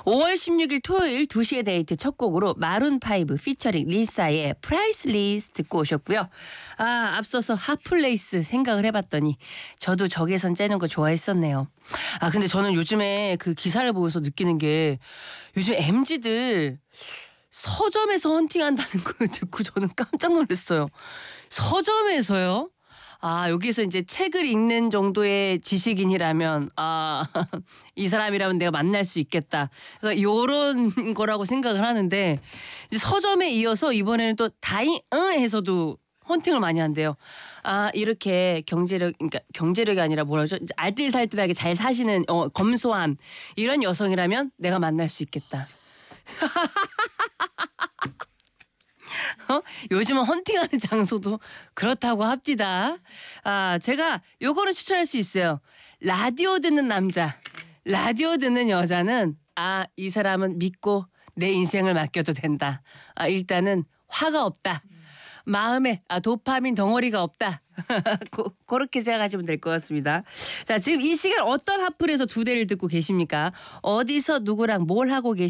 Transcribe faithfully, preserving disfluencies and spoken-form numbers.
오월 십육일 토요일 두 시의 데이트 첫 곡으로 마룬파이브 피처링 리사의 프라이슬리스 듣고 오셨고요. 아, 앞서서 핫플레이스 생각을 해봤더니 저도 적외선 째는 거 좋아했었네요. 아, 근데 저는 요즘에 그 기사를 보면서 느끼는 게 요즘 엠지들 서점에서 헌팅한다는 거 듣고 저는 깜짝 놀랐어요. 서점에서요? 아, 여기서 이제 책을 읽는 정도의 지식인이라면 아, 이 사람이라면 내가 만날 수 있겠다. 그러니까 요런 거라고 생각을 하는데 이제 서점에 이어서 이번에는 또 다이응에서도 헌팅을 많이 한대요. 아, 이렇게 경제력, 그러니까 경제력이 아니라 뭐라 그러죠? 이제 알뜰살뜰하게 잘 사시는 어, 검소한 이런 여성이라면 내가 만날 수 있겠다. 어? 요즘은 헌팅하는 장소도 그렇다고 합디다. 아, 제가 요거는 추천할 수 있어요. 라디오 듣는 남자, 라디오 듣는 여자는 아, 이 사람은 믿고 내 인생을 맡겨도 된다. 아, 일단은 화가 없다. 마음에 아, 도파민 덩어리가 없다. 고, 그렇게 생각하시면 될 것 같습니다. 자, 지금 이 시간 어떤 핫플에서 두 대를 듣고 계십니까? 어디서 누구랑 뭘 하고 계십니까?